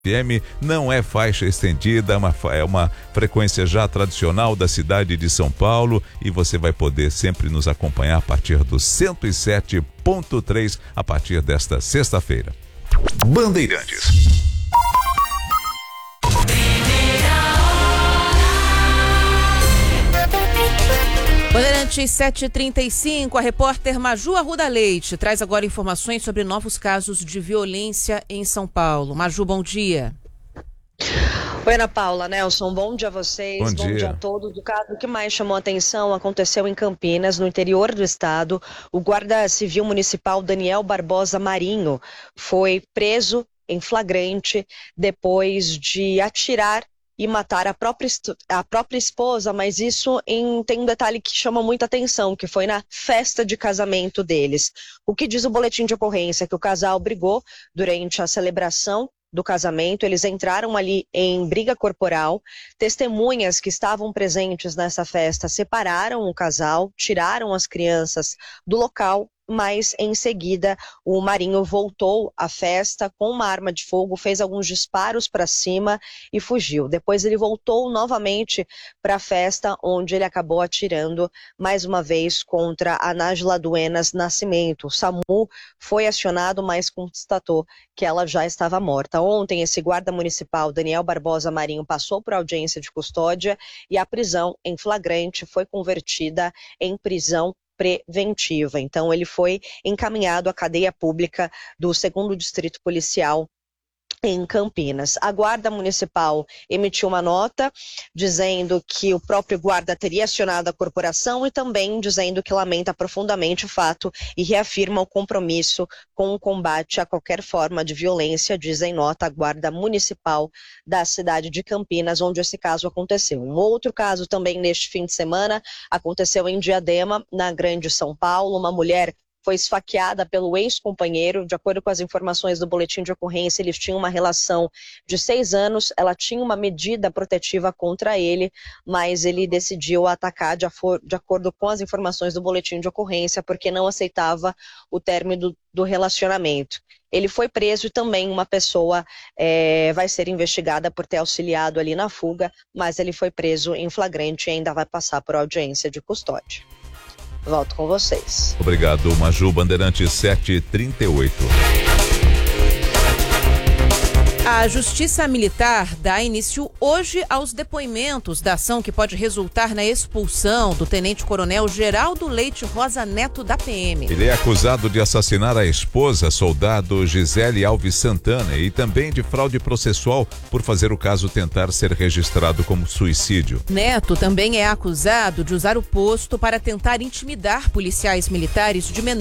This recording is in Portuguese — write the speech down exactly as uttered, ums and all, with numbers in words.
F M não é faixa estendida, é uma, é uma frequência já tradicional da cidade de São Paulo e você vai poder sempre nos acompanhar a partir do cento e sete ponto três a partir desta sexta-feira. Bandeirantes. Bandeirantes sete e trinta e cinco, a repórter Maju Arruda Leite traz agora informações sobre novos casos de violência em São Paulo. Maju, bom dia. Oi, Ana Paula, Nelson, bom dia a vocês, bom, bom dia. dia a todos. O caso que mais chamou a atenção aconteceu em Campinas, no interior do estado. O guarda civil municipal Daniel Barbosa Marinho foi preso em flagrante depois de atirar e matar a própria, a própria esposa, mas isso em, tem um detalhe que chama muita atenção, que foi na festa de casamento deles. O que diz o boletim de ocorrência? Que o casal brigou durante a celebração do casamento, eles entraram ali em briga corporal. Testemunhas que estavam presentes nessa festa separaram o casal, tiraram as crianças do local, mas em seguida o Marinho voltou à festa com uma arma de fogo, fez alguns disparos para cima e fugiu. Depois ele voltou novamente para a festa, onde ele acabou atirando mais uma vez contra a Nájila Duenas Nascimento. O SAMU foi acionado, mas constatou que ela já estava morta. Ontem esse guarda municipal, Daniel Barbosa Marinho, passou por audiência de custódia e a prisão em flagrante foi convertida em prisão preventiva. Então ele foi encaminhado à cadeia pública do segundo Distrito Policial em Campinas. A Guarda Municipal emitiu uma nota dizendo que o próprio guarda teria acionado a corporação e também dizendo que lamenta profundamente o fato e reafirma o compromisso com o combate a qualquer forma de violência, diz em nota a Guarda Municipal da cidade de Campinas, onde esse caso aconteceu. Um outro caso também neste fim de semana aconteceu em Diadema, na Grande São Paulo. Uma mulher foi esfaqueada pelo ex-companheiro. De acordo com as informações do boletim de ocorrência, eles tinham uma relação de seis anos, ela tinha uma medida protetiva contra ele, mas ele decidiu atacar de, de acordo com as informações do boletim de ocorrência, porque não aceitava o término do, do relacionamento. Ele foi preso e também uma pessoa é, vai ser investigada por ter auxiliado ali na fuga, mas ele foi preso em flagrante e ainda vai passar por audiência de custódia. Volto com vocês. Obrigado, Maju. Bandeirantes sete e trinta e oito. A Justiça Militar dá início hoje aos depoimentos da ação que pode resultar na expulsão do tenente-coronel Geraldo Leite Rosa Neto da P M. Ele é acusado de assassinar a esposa, soldado Gisele Alves Santana, e também de fraude processual por fazer o caso tentar ser registrado como suicídio. Neto também é acusado de usar o posto para tentar intimidar policiais militares de menor